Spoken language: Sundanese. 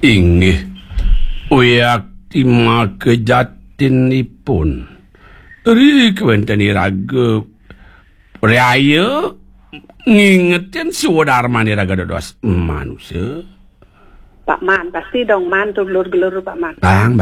Inggih. Uyaktima kejatinipun. Ri kewenten iraga raya ngingetin sudarmani raga dodos manusia. Pak Man pasti dong man tuh gelur-gelur Pak Man. Bang